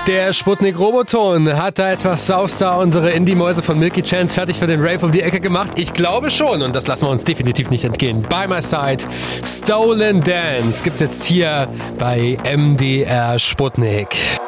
Der Sputnik-Roboton hat da etwas Saustar unsere Indie-Mäuse von Milky Chance fertig für den Rave um die Ecke gemacht. Ich glaube schon und das lassen wir uns definitiv nicht entgehen. By My Side, Stolen Dance gibt's jetzt hier bei MDR Sputnik.